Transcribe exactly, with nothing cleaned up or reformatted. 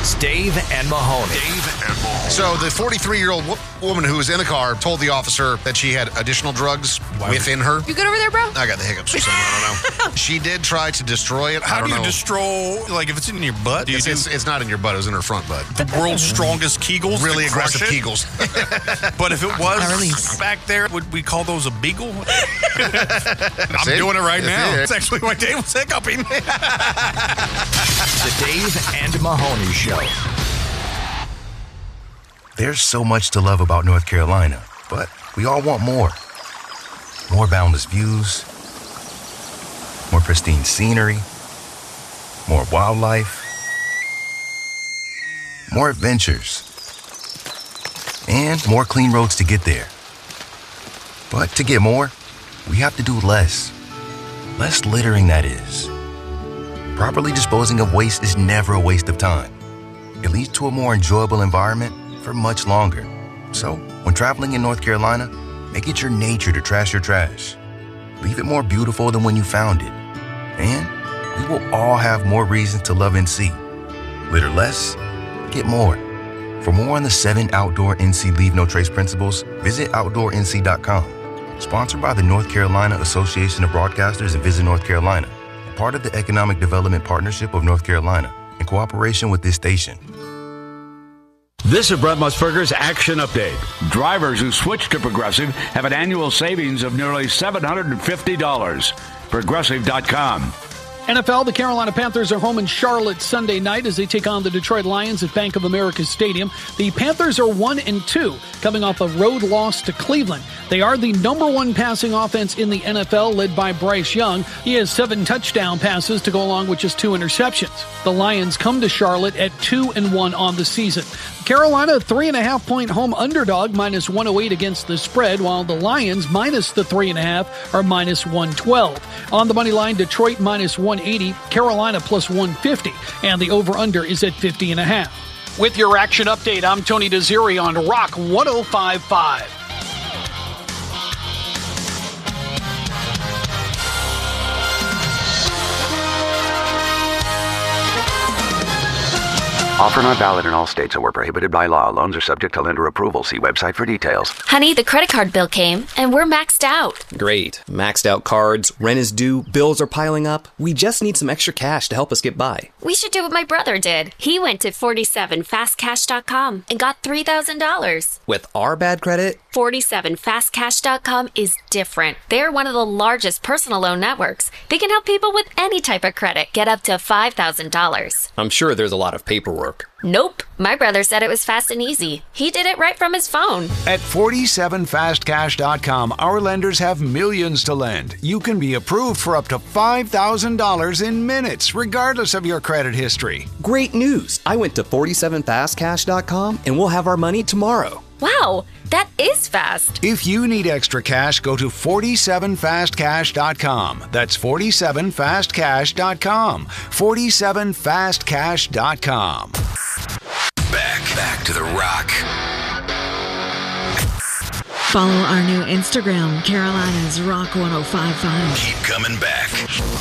It's Dave and Mahoney. Dave and Mahoney. So the forty-three-year-old w- woman who was in the car told the officer that she had additional drugs Wow. within her. You good over there, bro? I got the hiccups or something. I don't know. She did try to destroy it. I How don't do you know. destroy, like, if it's in your butt? Do you It's, do it's, it's not in your butt. It was in her front butt. the world's strongest Kegels? Really to crush aggressive it? Kegels. But if it was I release. back there, would we call those a beagle? I'm it. doing it right That's now. it. It's actually why Dave was hiccuping. The Dave and Mahoney Show. There's so much to love about North Carolina, but we all want more. More boundless views, more pristine scenery, more wildlife, more adventures, and more clean roads to get there. But to get more, we have to do less. Less littering, that is. Properly disposing of waste is never a waste of time. It leads to a more enjoyable environment for much longer. So, when traveling in North Carolina, make it your nature to trash your trash. Leave it more beautiful than when you found it. And we will all have more reasons to love N C. Litter less, get more. For more on the seven outdoor N C Leave No Trace principles, visit outdoor N C dot com. Sponsored by the North Carolina Association of Broadcasters and Visit North Carolina. Part of the Economic Development Partnership of North Carolina, in cooperation with this station. This is Brett Musburger's Action Update. Drivers who switch to Progressive have an annual savings of nearly seven hundred fifty dollars. Progressive dot com. N F L, the Carolina Panthers are home in Charlotte Sunday night as they take on the Detroit Lions at Bank of America Stadium. The Panthers are one and two, coming off a road loss to Cleveland. They are the number one passing offense in the N F L, led by Bryce Young. He has seven touchdown passes to go along with just two interceptions. The Lions come to Charlotte at two and one on the season. Carolina, three and a half point home underdog, minus one oh eight against the spread, while the Lions, minus the three and a half, are minus one twelve. On the money line, Detroit minus one eighty, Carolina plus one fifty, and the over-under is at fifty and a half. With your action update, I'm Tony Desiri on Rock one oh five point five. Offer not valid in all states or were prohibited by law. Loans are subject to lender approval. See website for details. Honey, the credit card bill came, and we're maxed out. Great. Maxed out cards, rent is due, bills are piling up. We just need some extra cash to help us get by. We should do what my brother did. He went to forty-seven fast cash dot com and got three thousand dollars. With our bad credit? forty-seven fast cash dot com is different. They're one of the largest personal loan networks. They can help people with any type of credit get up to five thousand dollars. I'm sure there's a lot of paperwork. Nope. My brother said it was fast and easy. He did it right from his phone. At forty-seven fast cash dot com, our lenders have millions to lend. You can be approved for up to five thousand dollars in minutes, regardless of your credit history. Great news. I went to forty-seven fast cash dot com and we'll have our money tomorrow. Wow, that is fast. If you need extra cash, go to forty-seven fast cash dot com. That's forty-seven fast cash dot com. forty-seven fast cash dot com. Back, back to the Rock. Follow our new Instagram, Carolina's Rock one oh five point five. Keep coming back.